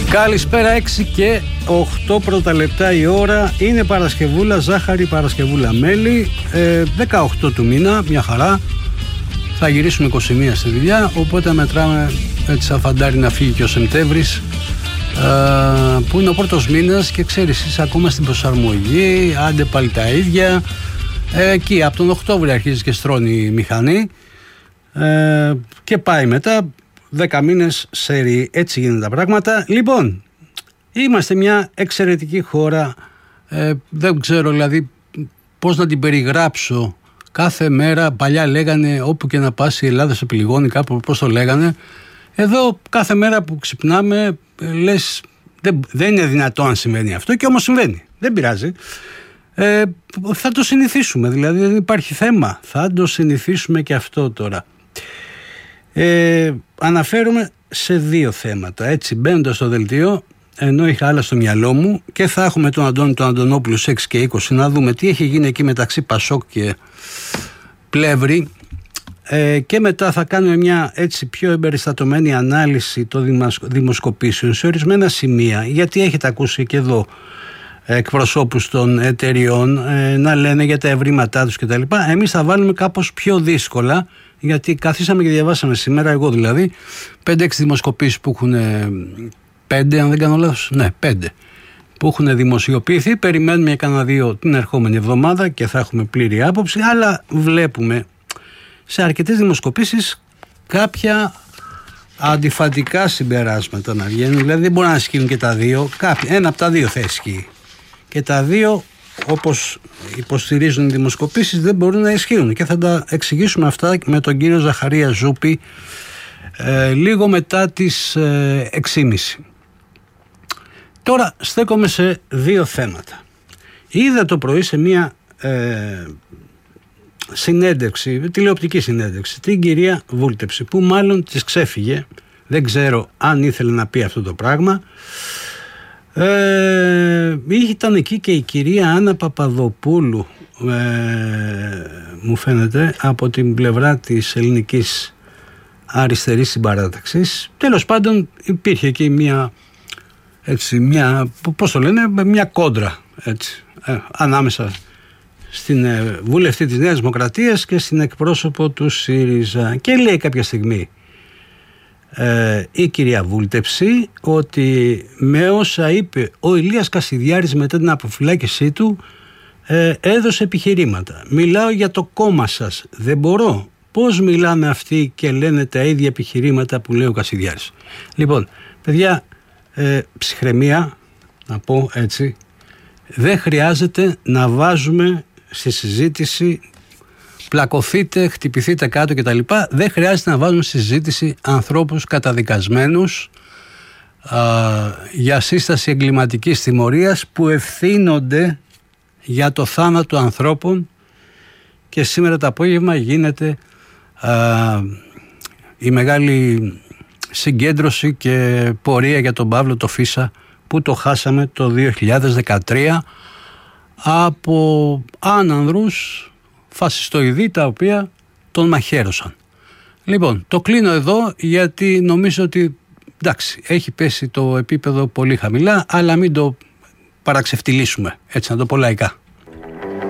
Καλησπέρα, 6 και 8 πρώτα λεπτά η ώρα. Είναι Παρασκευούλα, ζάχαρη Παρασκευούλα μέλι, 18 του μήνα, μια χαρά. Θα γυρίσουμε 21 στη δουλειά, οπότε μετράμε έτσι σαν φαντάρι να φύγει και ο Σεπτέμβρης, που είναι ο πρώτος μήνας και ξέρεις, είσαι ακόμα στην προσαρμογή, άντε πάλι τα ίδια. Εκεί από τον Οκτώβριο αρχίζει και στρώνει η μηχανή, και πάει μετά 10 μήνες σερί, έτσι γίνονται τα πράγματα. Λοιπόν, είμαστε μια εξαιρετική χώρα, δεν ξέρω δηλαδή πώς να την περιγράψω. Κάθε μέρα, παλιά λέγανε όπου και να πας η Ελλάδα σε πληγώνει, κάπου πώς το λέγανε. Εδώ κάθε μέρα που ξυπνάμε λες δεν είναι δυνατόν να συμβαίνει αυτό, και όμως συμβαίνει, δεν πειράζει. Θα το συνηθίσουμε, δηλαδή δεν υπάρχει θέμα, θα το συνηθίσουμε και αυτό τώρα. Αναφέρομαι σε δύο θέματα, έτσι μπαίνοντας στο δελτίο, ενώ είχα άλλα στο μυαλό μου, και θα έχουμε τον Αντώνη τον Αντωνόπουλο 6 και 20 να δούμε τι έχει γίνει εκεί μεταξύ Πασόκ και Πλεύρη, και μετά θα κάνουμε μια έτσι πιο εμπεριστατωμένη ανάλυση των δημοσκοπήσεων σε ορισμένα σημεία, γιατί έχετε ακούσει και εδώ εκπροσώπους των εταιριών να λένε για τα ευρήματά τους κτλ. Εμείς θα βάλουμε κάπως πιο δύσκολα, γιατί καθίσαμε και διαβάσαμε σήμερα, εγώ δηλαδή, 5-6 δημοσκοπήσεις που έχουν, 5 αν δεν κάνω λάθος, ναι 5 που έχουν δημοσιοποιηθεί. Περιμένουμε για κανένα 2 την ερχόμενη εβδομάδα και θα έχουμε πλήρη άποψη, αλλά βλέπουμε σε αρκετές δημοσκοπήσεις κάποια αντιφατικά συμπεράσματα να βγαίνουν, δηλαδή δεν μπορεί να ισχύουν και τα δύο, ένα από τα δύο θα ισχύει, και τα δύο, όπως υποστηρίζουν οι δημοσκοπήσεις, δεν μπορούν να ισχύουν, και θα τα εξηγήσουμε αυτά με τον κύριο Ζαχαρία Ζούπη λίγο μετά τις 6.30. Τώρα στέκομαι σε δύο θέματα. Είδα το πρωί σε μια συνέντευξη, τηλεοπτική συνέντευξη, την κυρία Βούλτεψη, που μάλλον της ξέφυγε, δεν ξέρω αν ήθελε να πει αυτό το πράγμα. Ήταν εκεί και η κυρία Άννα Παπαδοπούλου, μου φαίνεται, από την πλευρά της ελληνικής αριστερής συμπαράταξης. Τέλος πάντων υπήρχε εκεί μια κόντρα έτσι, ανάμεσα στην βουλευτή της Νέας Δημοκρατίας και στην εκπρόσωπο του ΣΥΡΙΖΑ, και λέει κάποια στιγμή η κυρία Βούλτεψη ότι με όσα είπε ο Ηλίας Κασιδιάρης μετά την αποφυλάκησή του, έδωσε επιχειρήματα. Μιλάω για το κόμμα σας, δεν μπορώ. Πώς μιλάμε αυτοί και λένε τα ίδια επιχειρήματα που λέει ο Κασιδιάρης? Λοιπόν, παιδιά, ψυχραιμία, να πω έτσι, δεν χρειάζεται να βάζουμε στη συζήτηση, πλακωθείτε, χτυπηθείτε κάτω κτλ. Δεν χρειάζεται να βάζουμε στη συζήτηση ανθρώπους καταδικασμένους για σύσταση εγκληματικής τιμωρίας, που ευθύνονται για το θάνατο ανθρώπων, και σήμερα το απόγευμα γίνεται η μεγάλη συγκέντρωση και πορεία για τον Παύλο το Φίσα, που το χάσαμε το 2013 από άνανδρους φασιστοειδή, τα οποία τον μαχαίρωσαν. Λοιπόν, το κλείνω εδώ, γιατί νομίζω ότι εντάξει, έχει πέσει το επίπεδο πολύ χαμηλά, αλλά μην το παραξευτιλίσουμε, έτσι να το πω λαϊκά.